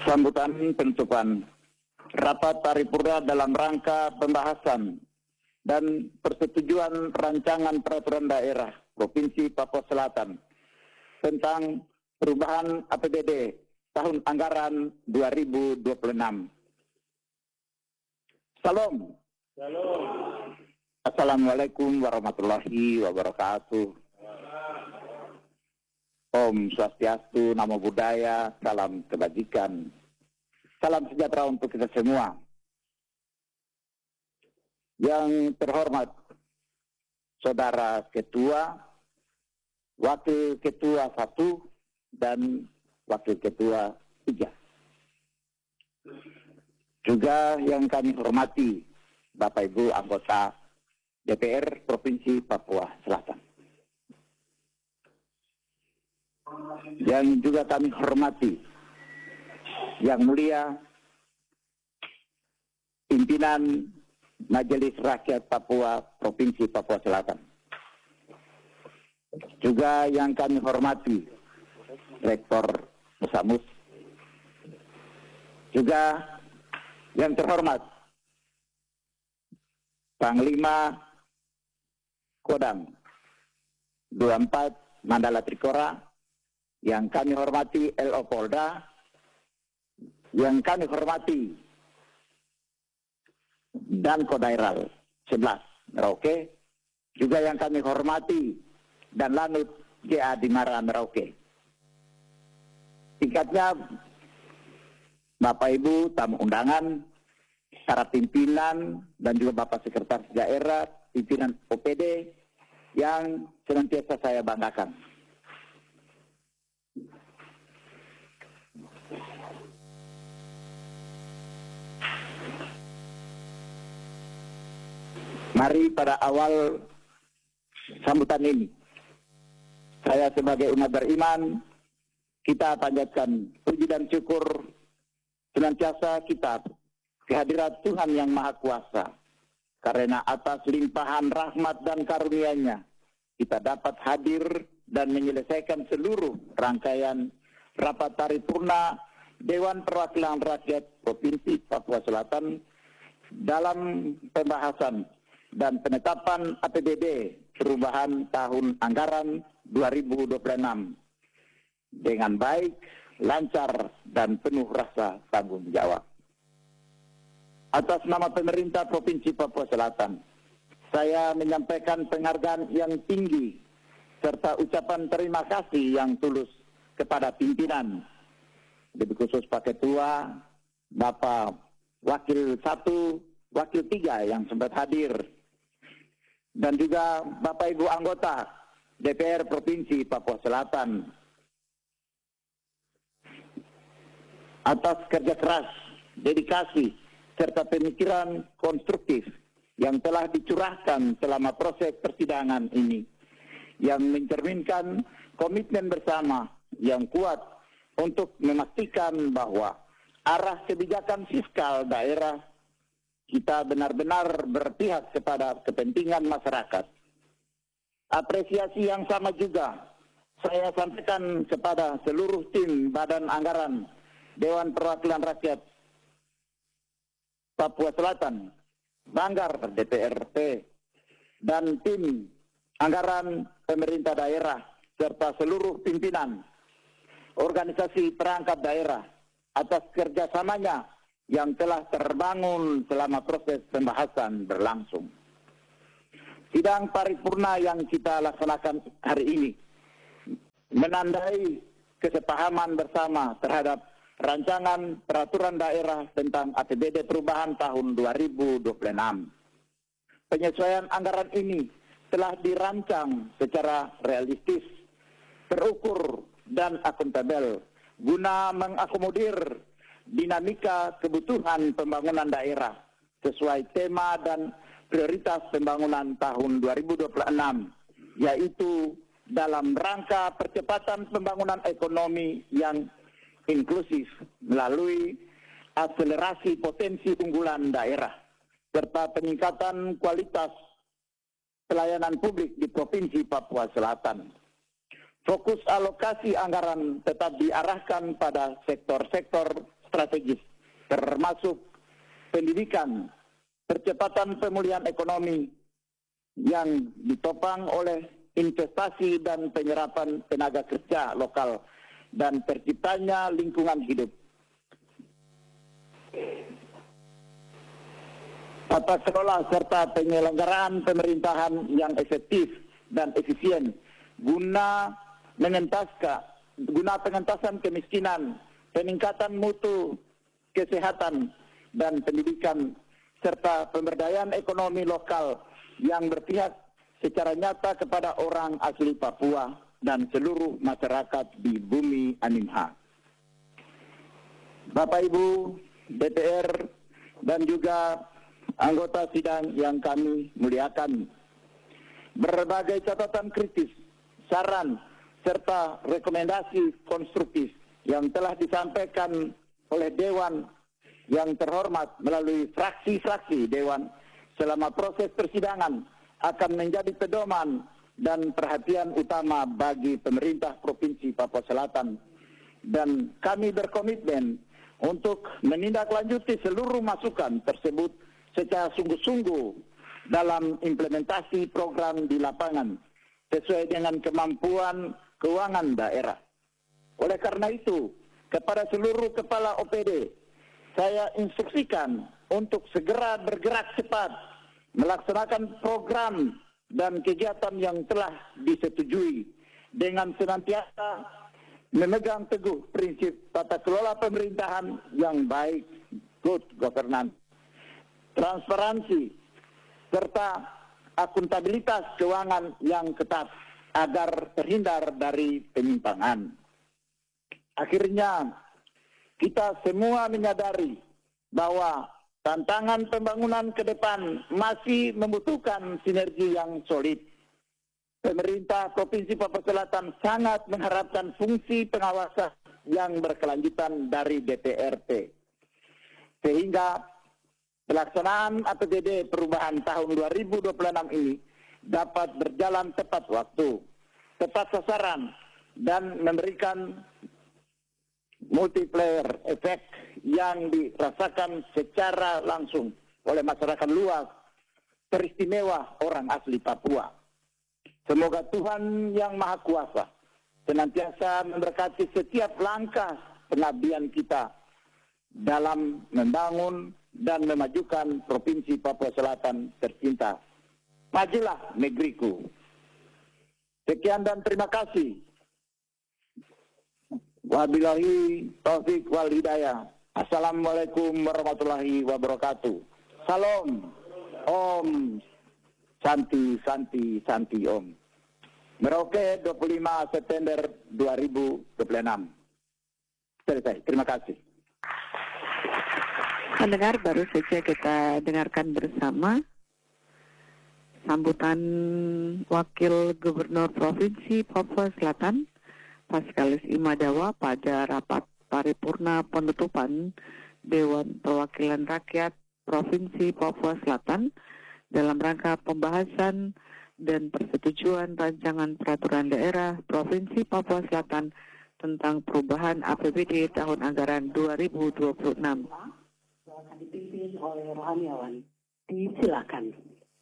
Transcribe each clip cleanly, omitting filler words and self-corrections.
Sambutan penutupan rapat paripurna dalam rangka pembahasan dan persetujuan rancangan peraturan daerah Provinsi Papua Selatan tentang perubahan APBD tahun anggaran 2026. Salam. Shalom. Assalamualaikum warahmatullahi wabarakatuh. Om Swastiastu, Namo Buddhaya, salam kebajikan. Salam sejahtera untuk kita semua. Yang terhormat Saudara Ketua, Wakil Ketua 1, dan Wakil Ketua 3. Juga yang kami hormati Bapak Ibu anggota DPR Provinsi Papua Selatan. Yang juga kami hormati Yang Mulia Pimpinan Majelis Rakyat Papua Provinsi Papua Selatan. Juga yang kami hormati Rektor Musamus. Juga yang terhormat Panglima Kodam 24 Mandala Trikora, yang kami hormati LO Polda, yang kami hormati dan Kodairal 11 Merauke, juga yang kami hormati dan Lanut GA Dimara Merauke. Singkatnya, Bapak Ibu tamu undangan, para pimpinan dan juga Bapak Sekretaris Daerah, pimpinan OPD yang senantiasa saya banggakan. Mari pada awal sambutan ini, saya sebagai umat beriman, kita panjatkan puji dan syukur senantiasa kita kehadirat Tuhan yang Maha Kuasa. Karena atas limpahan rahmat dan karunia-Nya, kita dapat hadir dan menyelesaikan seluruh rangkaian rapat paripurna Dewan Perwakilan Rakyat Provinsi Papua Selatan dalam pembahasan dan penetapan APBD perubahan tahun anggaran 2026 dengan baik, lancar, dan penuh rasa tanggung jawab. Atas nama pemerintah Provinsi Papua Selatan, saya menyampaikan penghargaan yang tinggi serta ucapan terima kasih yang tulus kepada pimpinan, lebih khusus Pak Ketua, Bapak Wakil 1, Wakil 3 yang sempat hadir, dan juga Bapak Ibu anggota DPR Provinsi Papua Selatan atas kerja keras, dedikasi, serta pemikiran konstruktif yang telah dicurahkan selama proses persidangan ini, yang mencerminkan komitmen bersama yang kuat untuk memastikan bahwa arah kebijakan fiskal daerah kita benar-benar berpihak kepada kepentingan masyarakat. Apresiasi yang sama juga saya sampaikan kepada seluruh tim Badan Anggaran Dewan Perwakilan Rakyat Papua Selatan, Banggar DPRP, dan tim anggaran pemerintah daerah, serta seluruh pimpinan organisasi perangkat daerah atas kerjasamanya yang telah terbangun selama proses pembahasan berlangsung. Sidang paripurna yang kita laksanakan hari ini menandai kesepahaman bersama terhadap rancangan peraturan daerah tentang APBD perubahan tahun 2026. Penyesuaian anggaran ini telah dirancang secara realistis, terukur, dan akuntabel guna mengakomodir dinamika kebutuhan pembangunan daerah sesuai tema dan prioritas pembangunan tahun 2026, yaitu dalam rangka percepatan pembangunan ekonomi yang inklusif melalui akselerasi potensi unggulan daerah serta peningkatan kualitas pelayanan publik di Provinsi Papua Selatan. Fokus alokasi anggaran tetap diarahkan pada sektor-sektor strategis, termasuk pendidikan, percepatan pemulihan ekonomi yang ditopang oleh investasi dan penyerapan tenaga kerja lokal dan terciptanya lingkungan hidup. Tata kelola serta penyelenggaraan pemerintahan yang efektif dan efisien guna pengentasan kemiskinan, peningkatan mutu kesehatan dan pendidikan serta pemberdayaan ekonomi lokal yang berpihak secara nyata kepada orang asli Papua dan seluruh masyarakat di bumi Animha. Bapak Ibu DPR dan juga anggota sidang yang kami muliakan, berbagai catatan kritis, saran, serta rekomendasi konstruktif yang telah disampaikan oleh Dewan yang terhormat melalui fraksi-fraksi Dewan selama proses persidangan akan menjadi pedoman dan perhatian utama bagi pemerintah Provinsi Papua Selatan. Dan kami berkomitmen untuk menindaklanjuti seluruh masukan tersebut secara sungguh-sungguh dalam implementasi program di lapangan sesuai dengan kemampuan keuangan daerah. Oleh karena itu, kepada seluruh kepala OPD, saya instruksikan untuk segera bergerak cepat melaksanakan program dan kegiatan yang telah disetujui dengan senantiasa memegang teguh prinsip tata kelola pemerintahan yang baik, good governance, transparansi, serta akuntabilitas keuangan yang ketat agar terhindar dari penyimpangan. Akhirnya, kita semua menyadari bahwa tantangan pembangunan ke depan masih membutuhkan sinergi yang solid. Pemerintah Provinsi Papua Selatan sangat mengharapkan fungsi pengawasan yang berkelanjutan dari DPRP. Sehingga pelaksanaan APBD perubahan tahun 2026 ini dapat berjalan tepat waktu, tepat sasaran, dan memberikan multiplier efek yang dirasakan secara langsung oleh masyarakat luas, teristimewa orang asli Papua. Semoga Tuhan yang Maha Kuasa senantiasa memberkati setiap langkah pengabdian kita dalam membangun dan memajukan Provinsi Papua Selatan tercinta. Majulah negeriku. Sekian dan terima kasih. Wabillahi taufik wal hidayah. Assalamualaikum warahmatullahi wabarakatuh. Salam. Om. Santi, Santi, Santi Om. Merauke 25 September 2026. Selesai. Terima kasih. Pendengar, baru saja kita dengarkan bersama sambutan Wakil Gubernur Provinsi Papua Selatan Paskalis Imadawa pada rapat paripurna penutupan Dewan Perwakilan Rakyat Provinsi Papua Selatan dalam rangka pembahasan dan persetujuan rancangan peraturan daerah Provinsi Papua Selatan tentang perubahan APBD tahun anggaran 2026. Akan dipimpin oleh rohaniawan. Disilakan.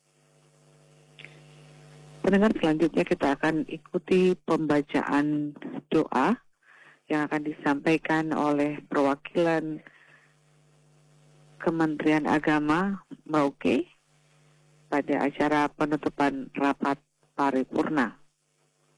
Pendengar, selanjutnya kita akan ikuti pembacaan doa yang akan disampaikan oleh perwakilan Kementerian Agama Merauke pada acara penutupan rapat paripurna.